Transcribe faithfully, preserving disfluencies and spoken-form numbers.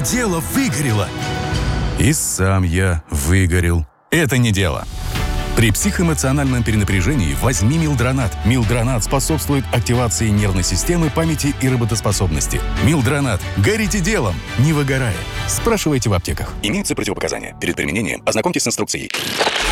дело выгорело. И сам я выгорел. Это не дело. При психоэмоциональном перенапряжении возьми Милдронат. Милдронат способствует активации нервной системы, памяти и работоспособности. Милдронат. Горите делом, не выгорая. Спрашивайте в аптеках. Имеются противопоказания. Перед применением ознакомьтесь с инструкцией.